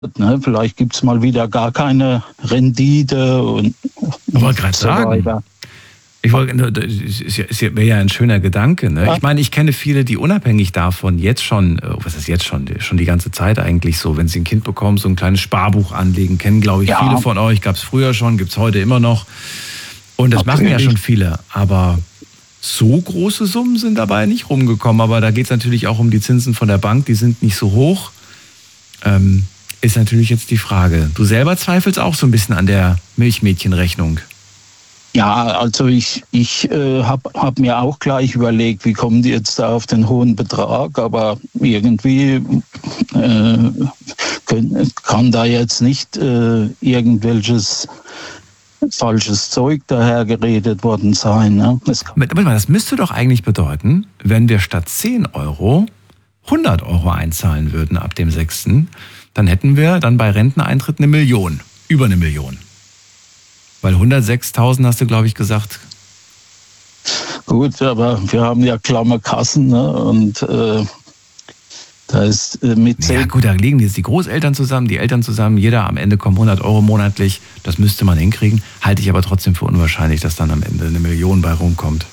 Ne? Vielleicht gibt es mal wieder gar keine Rendite und ich wollte gerade sagen, weiter. Wäre ja ein schöner Gedanke. Ne? Ja. Ich meine, ich kenne viele, die unabhängig davon jetzt schon, was ist jetzt schon die ganze Zeit eigentlich so, wenn sie ein Kind bekommen, so ein kleines Sparbuch anlegen, kennen, glaube ich, viele von euch, gab es früher schon, gibt es heute immer noch. Und das machen ja schon viele, aber so große Summen sind dabei nicht rumgekommen. Aber da geht es natürlich auch um die Zinsen von der Bank, die sind nicht so hoch. Ist natürlich jetzt die Frage. Du selber zweifelst auch so ein bisschen an der Milchmädchenrechnung. Ja, also ich hab mir auch gleich überlegt, wie kommen die jetzt da auf den hohen Betrag, aber irgendwie kann da jetzt nicht irgendwelches falsches Zeug dahergeredet worden sein. Ne? Das müsste doch eigentlich bedeuten, wenn wir statt 10 Euro 100 Euro einzahlen würden ab dem 6., dann hätten wir dann bei Renteneintritt 1 Million, über 1 Million. Weil 106.000 hast du, glaube ich, gesagt. Gut, aber wir haben ja klamme Kassen, ne? Und da ist mit 10... Ja gut, da legen jetzt die Großeltern zusammen, die Eltern zusammen, jeder am Ende kommen 100 Euro monatlich. Das müsste man hinkriegen. Halte ich aber trotzdem für unwahrscheinlich, dass dann am Ende 1 Million bei rumkommt.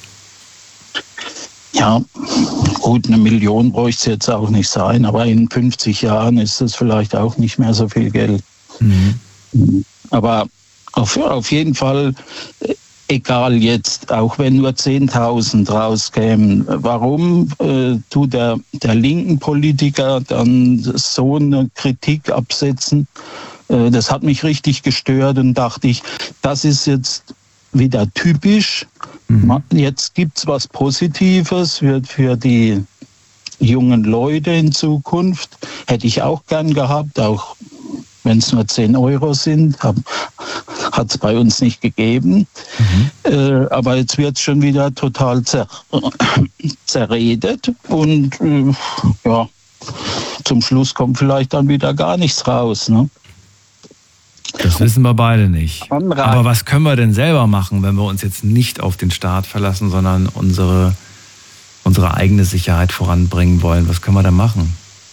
Ja, gut, 1 Million bräuchte es jetzt auch nicht sein, aber in 50 Jahren ist es vielleicht auch nicht mehr so viel Geld. Mhm. Aber auf jeden Fall, egal jetzt, auch wenn nur 10.000 rauskämen, warum tut der linken Politiker dann so eine Kritik absetzen? Das hat mich richtig gestört und dachte ich, das ist jetzt wieder typisch. Jetzt gibt es was Positives für die jungen Leute in Zukunft. Hätte ich auch gern gehabt, auch wenn es nur 10 Euro sind, hat es bei uns nicht gegeben. Aber jetzt wird es schon wieder total zerredet und ja, zum Schluss kommt vielleicht dann wieder gar nichts raus. Ne? Das wissen wir beide nicht. Aber was können wir denn selber machen, wenn wir uns jetzt nicht auf den Staat verlassen, sondern unsere eigene Sicherheit voranbringen wollen? Was können wir da machen?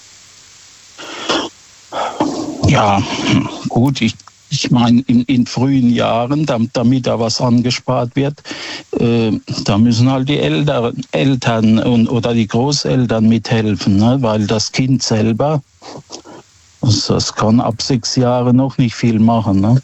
Ja, gut, ich meine, in frühen Jahren, damit da was angespart wird, da müssen halt die Eltern oder die Großeltern mithelfen, ne? Weil das Kind selber, das kann ab 6 Jahren noch nicht viel machen. Ne?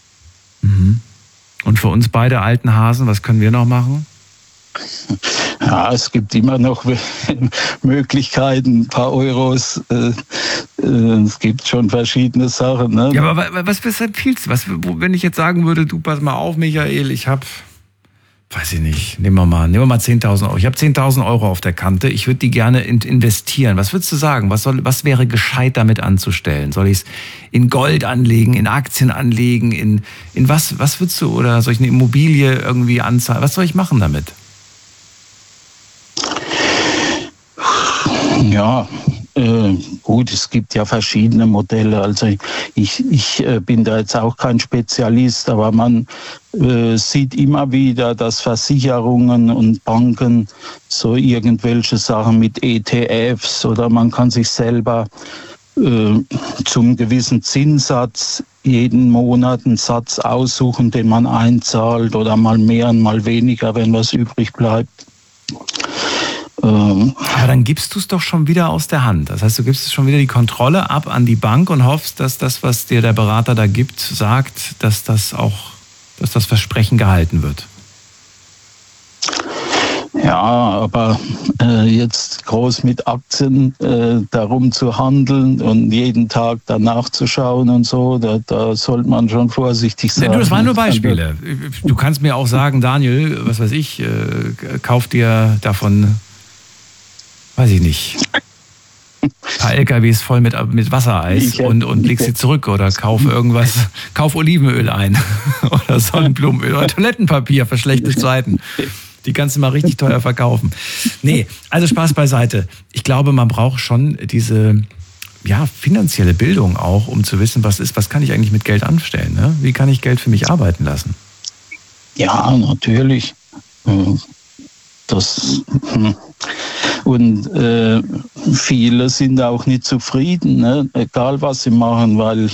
Und für uns beide alten Hasen, was können wir noch machen? Ja, es gibt immer noch Möglichkeiten, ein paar Euros. Es gibt schon verschiedene Sachen. Ne? Ja, aber was empfiehlst du? Wenn ich jetzt sagen würde, du pass mal auf, Michael, ich habe, weiß ich nicht, nehmen wir mal 10.000 Euro. Ich habe 10.000 Euro auf der Kante, ich würde die gerne investieren. Was würdest du sagen? Was wäre gescheit damit anzustellen? Soll ich es in Gold anlegen, in Aktien anlegen, in was würdest du, oder soll ich eine Immobilie irgendwie anzahlen? Was soll ich machen damit? Ja, gut, es gibt ja verschiedene Modelle. Also ich bin da jetzt auch kein Spezialist, aber man sieht immer wieder, dass Versicherungen und Banken so irgendwelche Sachen mit ETFs oder man kann sich selber zum gewissen Zinssatz jeden Monat einen Satz aussuchen, den man einzahlt oder mal mehr und mal weniger, wenn was übrig bleibt. Aber dann gibst du es doch schon wieder aus der Hand. Das heißt, du gibst es schon wieder die Kontrolle ab an die Bank und hoffst, dass das, was dir der Berater da gibt, sagt, dass das Versprechen gehalten wird. Ja, aber jetzt groß mit Aktien darum zu handeln und jeden Tag danach zu schauen und so, da sollte man schon vorsichtig sein. Das waren nur Beispiele. Du kannst mir auch sagen, Daniel, was weiß ich, kauf dir davon, weiß ich nicht, ein paar LKWs voll mit Wassereis und leg sie zurück oder kauf Olivenöl ein oder Sonnenblumenöl oder Toilettenpapier für schlechte Zeiten. Die kannst du mal richtig teuer verkaufen. Nee, also Spaß beiseite. Ich glaube, man braucht schon diese finanzielle Bildung auch, um zu wissen, was kann ich eigentlich mit Geld anstellen? Ne? Wie kann ich Geld für mich arbeiten lassen? Ja, natürlich. Und viele sind auch nicht zufrieden, ne? Egal was sie machen, weil